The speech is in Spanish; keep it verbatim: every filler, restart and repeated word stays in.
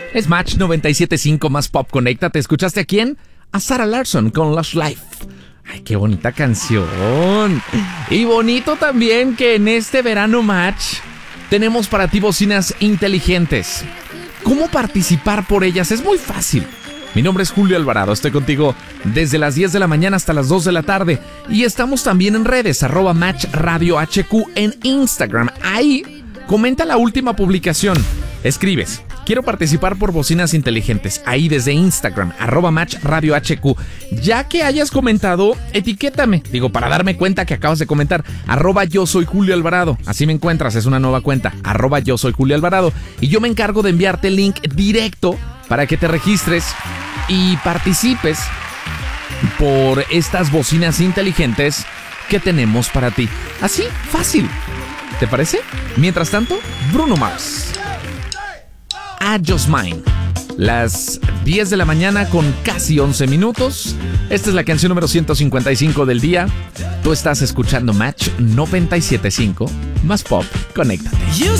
Es Match noventa y siete punto cinco más Pop. Conéctate. ¿Escuchaste a quién? A Sarah Larsson con Lost Life. Ay, qué bonita canción. Y bonito también que en este verano Match tenemos para ti bocinas inteligentes. ¿Cómo participar por ellas? Es muy fácil. Mi nombre es Julio Alvarado, estoy contigo desde las diez de la mañana hasta las dos de la tarde. Y estamos también en redes, arroba Match Radio H Q en Instagram. Ahí comenta la última publicación. Escribes, quiero participar por bocinas inteligentes. Ahí desde Instagram, arroba Match Radio H Q. Ya que hayas comentado, etiquétame. Digo, para darme cuenta que acabas de comentar. Arroba yo soy Julio Alvarado. Así me encuentras, es una nueva cuenta. Arroba yo soy Julio Alvarado. Y yo me encargo de enviarte el link directo para que te registres y participes por estas bocinas inteligentes que tenemos para ti. Así, fácil. ¿Te parece? Mientras tanto, Bruno Mars. I Just Mine. Las diez de la mañana con casi once minutos. Esta es la canción número ciento cincuenta y cinco del día. Tú estás escuchando Match noventa y siete punto cinco más Pop. Conéctate.